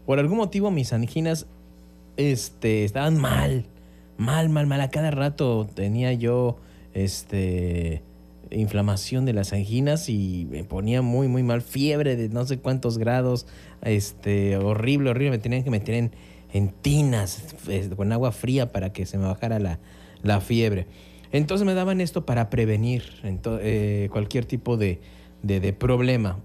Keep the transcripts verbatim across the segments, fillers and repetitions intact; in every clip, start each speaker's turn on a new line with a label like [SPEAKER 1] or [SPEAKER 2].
[SPEAKER 1] por algún motivo mis anginas este, estaban mal, mal, mal, mal. A cada rato tenía yo este, inflamación de las anginas y me ponía muy, muy mal. Fiebre de no sé cuántos grados, este, horrible, horrible. Me tenían que meter en, en tinas eh, con agua fría para que se me bajara la, la fiebre. Entonces me daban esto para prevenir ento- eh, cualquier tipo de, de, de problema.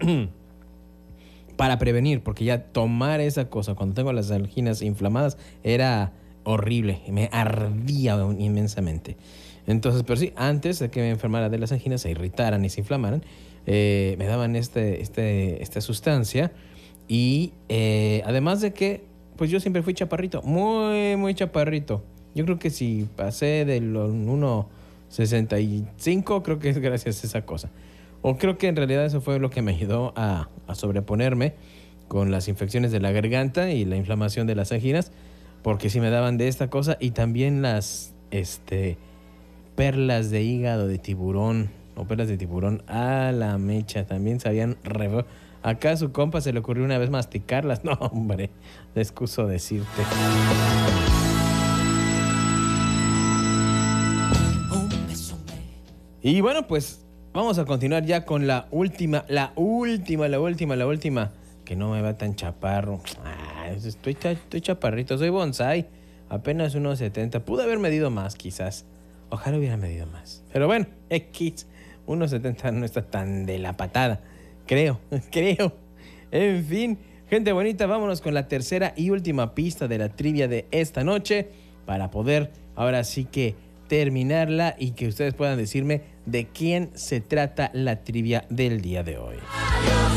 [SPEAKER 1] Para prevenir, porque ya tomar esa cosa cuando tengo las anginas inflamadas era horrible, me ardía inmensamente. Entonces, pero sí, antes de que me enfermara de las anginas, se irritaran y se inflamaran, eh, me daban este, este, esta sustancia y eh, además de que, pues yo siempre fui chaparrito, muy, muy chaparrito. Yo creo que si pasé del uno sesenta y cinco, creo que es gracias a esa cosa. O creo que en realidad eso fue lo que me ayudó a, a sobreponerme con las infecciones de la garganta y la inflamación de las anginas, porque sí me daban de esta cosa y también las este, perlas de hígado de tiburón o perlas de tiburón a la mecha, también sabían re feo. Acá a su compa se le ocurrió una vez masticarlas. No, hombre, le excuso decirte. Y bueno, pues vamos a continuar ya con la última, la última, la última, la última. Que no me va tan chaparro. Ah, estoy, estoy chaparrito, soy bonsai. Apenas uno setenta. Pude haber medido más, quizás. Ojalá hubiera medido más. Pero bueno, X. uno setenta no está tan de la patada. Creo, creo. En fin, gente bonita, vámonos con la tercera y última pista de la trivia de esta noche. Para poder, ahora sí que terminarla y que ustedes puedan decirme de quién se trata la trivia del día de hoy.